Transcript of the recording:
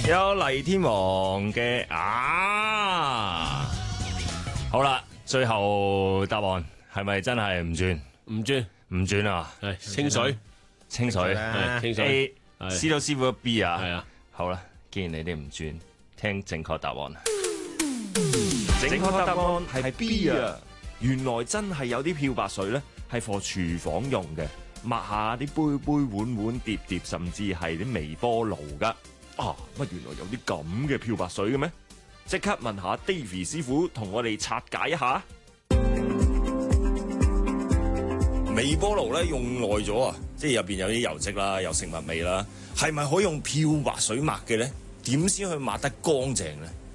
有黎天王嘅好啦，最後答案係咪真係唔轉？ 唔轉， 唔轉啊？ 係清水， 清水係清水 A， 司徒師傅 B 啊？ 係啊。 好啦，既然你哋唔轉，聽正確答案。正確答案係 B 啊！原來真係有啲漂白水咧，係放廚房用嘅，抹下啲杯杯碗碗碟碟，甚至係啲微波爐噶。乜原來有啲咁嘅漂白水嘅咩？即刻問下 Davy 師傅，同我哋拆解一下。微波爐咧用耐咗啊，即係入邊有啲油漬啦，有食物味啦，係咪可以用漂白水抹嘅咧？點先去抹得乾淨咧？